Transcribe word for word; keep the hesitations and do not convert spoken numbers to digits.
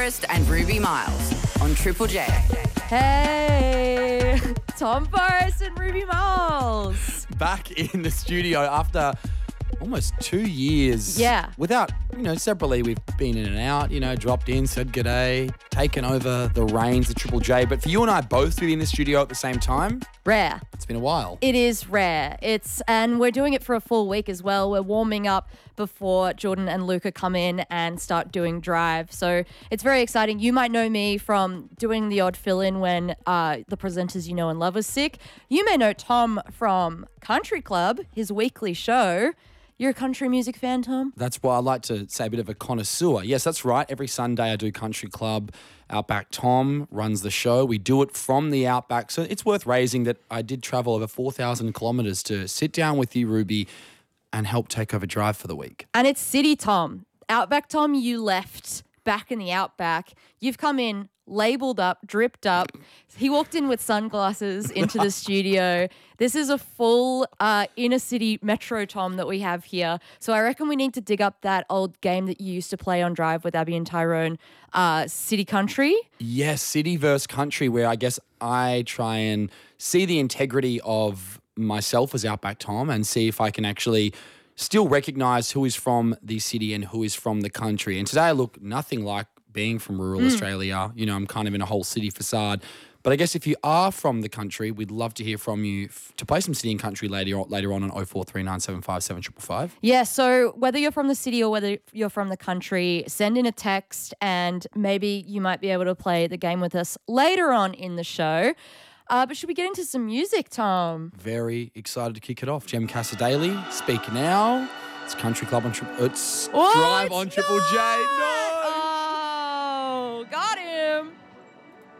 Forrest and Ruby Miles on Triple J. Hey, Tom Forrest and Ruby Miles. Back in the studio after almost two years. Yeah. Without, you know, separately we've been in and out, you know, dropped in, said g'day, taken over the reins of Triple J. But for you and I both to be in the studio at the same time, Rare. it's been a while. It is rare. It's and we're doing it for a full week as well. We're warming up before Jordan and Luca come in and start doing Drive. So it's very exciting. You might know me from doing the odd fill-in when uh, the presenters you know and love was sick. You may know Tom from Country Club, his weekly show. You're a country music fan, Tom? That's why I like to say a bit of a connoisseur. Yes, that's right. Every Sunday I do Country Club. Outback Tom runs the show. We do it from the Outback. So it's worth raising that I did travel over four thousand kilometres to sit down with you, Ruby, and help take over Drive for the week. And it's City Tom. Outback Tom, you left back in the Outback. You've come in labelled up, dripped up. He walked in with sunglasses into the studio. This is a full uh, inner city Metro Tom that we have here. So I reckon we need to dig up that old game that you used to play on Drive with Abby and Tyrone, uh, City Country. Yes, city versus country, where I guess I try and see the integrity of myself as Outback Tom and see if I can actually still recognise who is from the city and who is from the country. And today I look nothing like being from rural mm. Australia. You know, I'm kind of in a whole city facade. But I guess if you are from the country, we'd love to hear from you f- to play some city and country later on, later on on oh four three nine seven five seven five five. Yeah, so whether you're from the city or whether you're from the country, send in a text and maybe you might be able to play the game with us later on in the show. Uh, but should we get into some music, Tom? Very excited to kick it off. Jem Cassadaly, Speak Now. It's Country Club on Triple... It's What? Drive on Triple No! J. No!